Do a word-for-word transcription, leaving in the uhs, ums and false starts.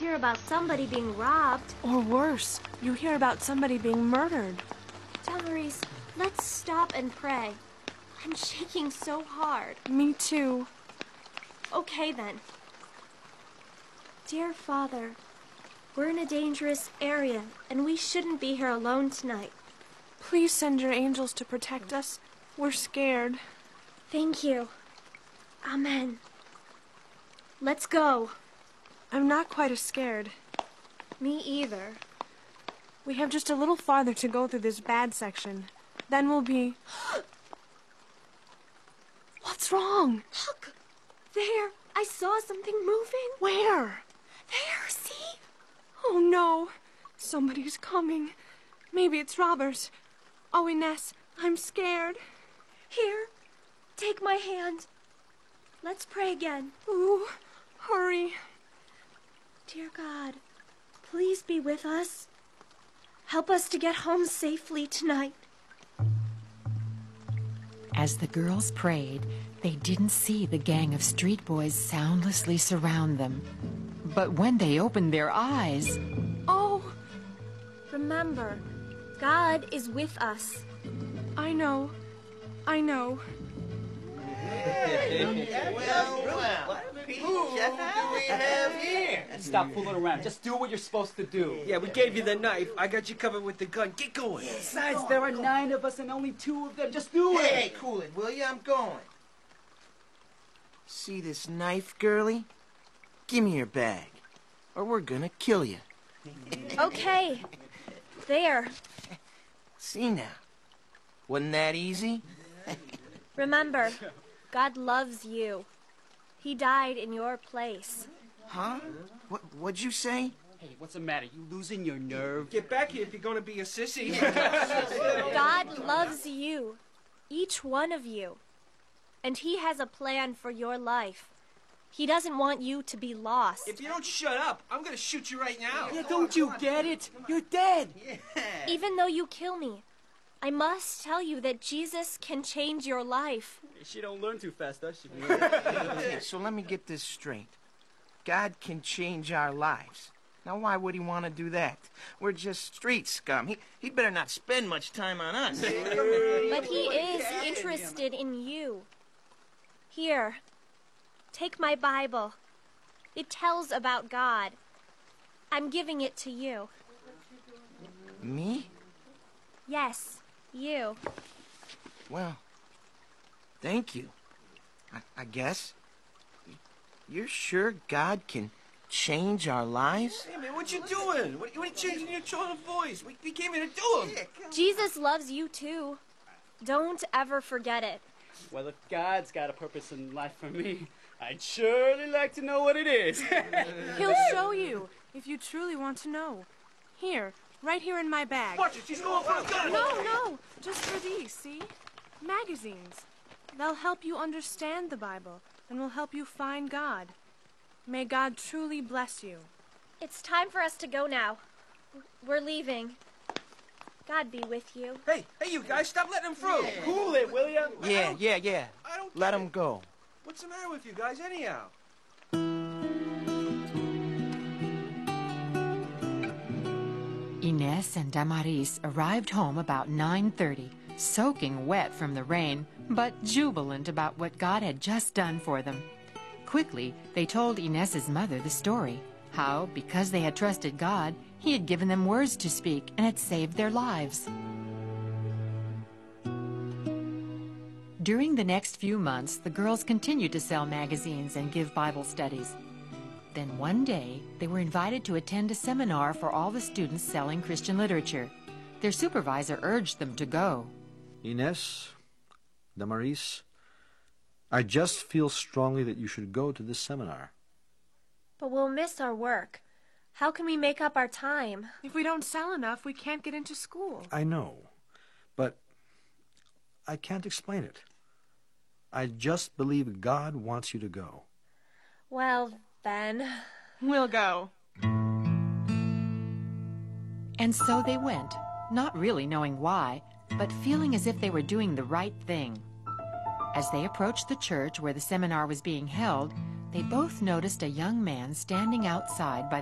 hear about somebody being robbed. Or worse, you hear about somebody being murdered. Damaris, let's stop and pray. I'm shaking so hard. Me too. Okay, then. Dear Father, we're in a dangerous area, and we shouldn't be here alone tonight. Please send your angels to protect us. We're scared. Thank you. Amen. Let's go. I'm not quite as scared. Me either. We have just a little farther to go through this bad section. Then we'll be... What's wrong? Look! There! I saw something moving. Where? There, see? Oh, no. Somebody's coming. Maybe it's robbers. Oh, Ines, I'm scared. Here, take my hand. Let's pray again. Ooh, hurry. Dear God, please be with us. Help us to get home safely tonight. As the girls prayed, they didn't see the gang of street boys soundlessly surround them. But when they opened their eyes... Oh! Remember, God is with us. I know. I know. Who do we have here? Stop fooling around. Just do what you're supposed to do. Yeah, we gave you the knife. I got you covered with the gun. Get going. Besides, there are nine of us and only two of them. Just do it. Hey, cool it, will you? I'm going. See this knife, girlie? Give me your bag, or we're gonna kill you. Okay. There. See now. Wasn't that easy? Remember, God loves you. He died in your place. Huh? What, what'd you say? Hey, what's the matter? You losing your nerve? Get back here if you're gonna be a sissy. God loves you. Each one of you. And He has a plan for your life. He doesn't want you to be lost. If you don't shut up, I'm gonna shoot you right now. Yeah, don't you get it? You're dead. Yeah. Even though you kill me, I must tell you that Jesus can change your life. She don't learn too fast, does she? Okay, so let me get this straight. God can change our lives. Now, why would He want to do that? We're just street scum. He, he'd better not spend much time on us. But He is interested in you. Here, take my Bible. It tells about God. I'm giving it to you. Me? Yes, you. Well, thank you. I, I guess. You're sure God can change our lives? Hey, man, what you doing? What, what are you changing your tone of voice? We, we came here to do him. Jesus loves you too. Don't ever forget it. Well, if God's got a purpose in life for me, I'd surely like to know what it is. He'll show you, if you truly want to know. Here, right here in my bag. Watch it, she's going for the gun. No, no, just for these, see? Magazines. They'll help you understand the Bible and will help you find God. May God truly bless you. It's time for us to go now. We're leaving. God be with you. Hey, hey, you guys, stop letting him through. Cool it, will ya? Yeah, yeah, yeah. I don't Let get him it. go. What's the matter with you guys, anyhow? Ines and Damaris arrived home about nine thirty, soaking wet from the rain, but jubilant about what God had just done for them. Quickly, they told Ines's mother the story, how, because they had trusted God, He had given them words to speak and had saved their lives. During the next few months, the girls continued to sell magazines and give Bible studies. Then one day, they were invited to attend a seminar for all the students selling Christian literature. Their supervisor urged them to go. Ines, Damaris, I just feel strongly that you should go to this seminar. But we'll miss our work. How can we make up our time? If we don't sell enough, we can't get into school. I know, but I can't explain it. I just believe God wants you to go. Well, then... We'll go. And so they went, not really knowing why, but feeling as if they were doing the right thing. As they approached the church where the seminar was being held, they both noticed a young man standing outside by